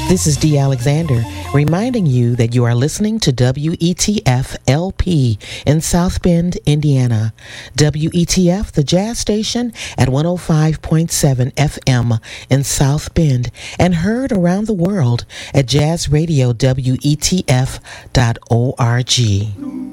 This is Dee Alexander reminding you that you are listening to WETF LP in South Bend, Indiana. WETF, the jazz station at 105.7 FM in South Bend and heard around the world at jazzradiowetf.org.